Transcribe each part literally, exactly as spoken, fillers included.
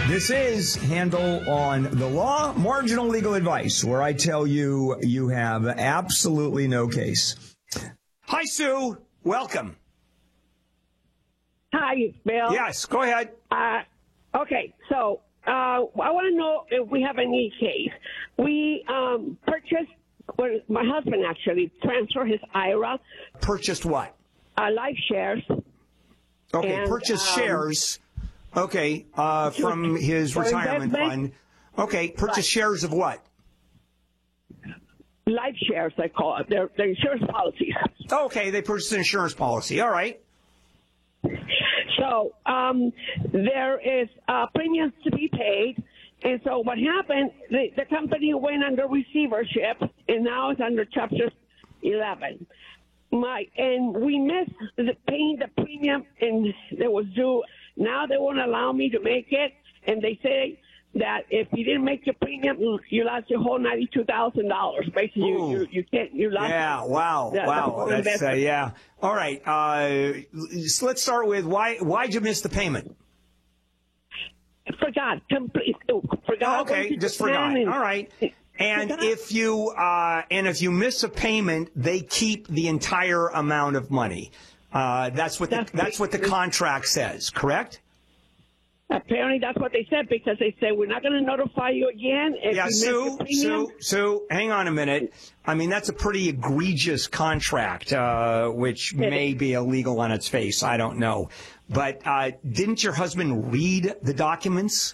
This is Handel on the Law, marginal legal advice, where I tell you you have absolutely no case. Hi, Sue. Welcome. Hi, Bill. Yes, go ahead. Uh, okay, so uh, I want to know if we have any case. We um, purchased, well, my husband actually transferred his I R A. Purchased what? Uh, life shares. Okay, and, purchased um, shares. Okay, uh, from his for retirement investment. fund. Okay, purchased Right. shares of what? Life shares, they call it. They're, they're insurance policies. Okay, they purchased an insurance policy. All right. So um, there is uh, premiums to be paid. And so what happened, the, the company went under receivership, and now it's under Chapter eleven. My And we missed the, paying the premium, and it was due. Now they won't allow me to make it, and they say that if you didn't make your premium, you lost your whole ninety-two thousand dollars. Basically, you, you, you can't, you lost. Yeah, wow, the, wow. the That's, uh, yeah. All right. Uh, so let's start with why, why'd you miss the payment? Forgot. Complete, forgot. Okay, just forgot. And, All right. And forgot. if you uh, and if you miss a payment, they keep the entire amount of money. Uh, that's what the, That's that's what the contract says, correct? Apparently, that's what they said, because they said, we're not going to notify you again. If Yeah, you miss Sue, your premium. Sue, Sue, hang on a minute. I mean, that's a pretty egregious contract, uh, which may be illegal on its face. I don't know. But uh, didn't your husband read the documents?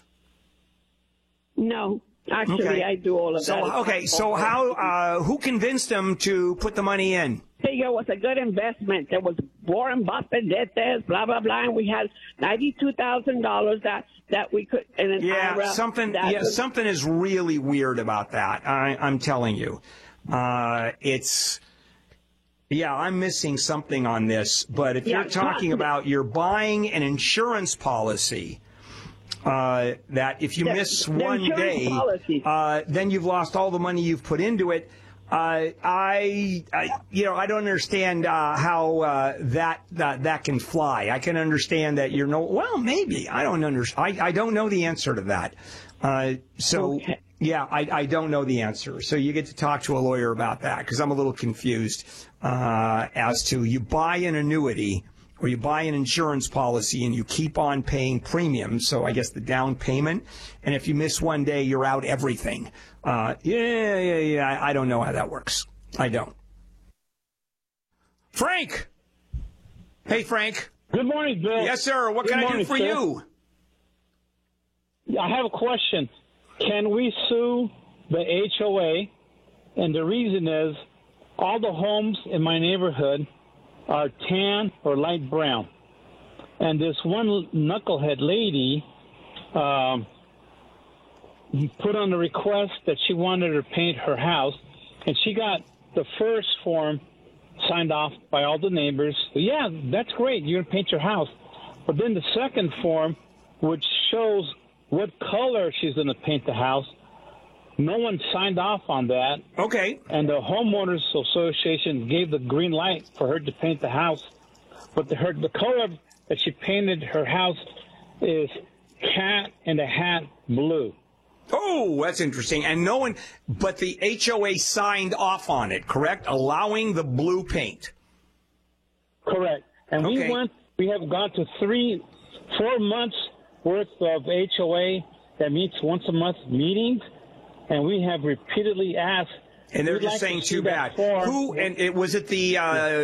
No. Actually, Okay. I do all of So, that. okay, so how, uh, who convinced him to put the money in? Figure it was a good investment. There was Warren Buffett did this, blah, blah, blah, and we had ninety-two thousand dollars that, that we could, in an Yeah, I R A something, that yeah, was- something is really weird about that. I, I'm telling you. Uh, it's, yeah, I'm missing something on this, but if Yeah, you're talking talk- about you're buying an insurance policy, uh, that if you The- miss the one insurance day, policy. uh, then you've lost all the money you've put into it. Uh, I, I, you know, I don't understand uh, how uh, that, that that can fly. I can understand that you're no. Well, maybe I don't understand. I, I don't know the answer to that. Uh, so Okay. yeah, I, I don't know the answer. So you get to talk to a lawyer about that, because I'm a little confused uh, as to you buy an annuity or you buy an insurance policy and you keep on paying premiums. So I guess the down payment, and if you miss one day, you're out everything. Uh, yeah, yeah, yeah. I, I don't know how that works. I don't. Frank. Hey, Frank. Good morning, Bill. Yes, sir. What Good can I do morning, for sir. you? I have a question. Can we sue the H O A? And the reason is all the homes in my neighborhood are tan or light brown. And this one knucklehead lady um, put on a request that she wanted to paint her house, and she got the first form signed off by all the neighbors. Yeah, that's great. You're going to paint your house. But then the second form, which shows what color she's going to paint the house, no one signed off on that. Okay. And the homeowners association gave the green light for her to paint the house. But the, her, the color that she painted her house is cat in the hat blue. Oh, that's interesting. And no one, but the H O A signed off on it, correct? Allowing the blue paint. Correct. And Okay. we went, we have gone to three, four months worth of H O A that meets once a month meetings, and we have repeatedly asked. And they're we'd just like to saying see too bad. that form. Who, and it was it the, uh,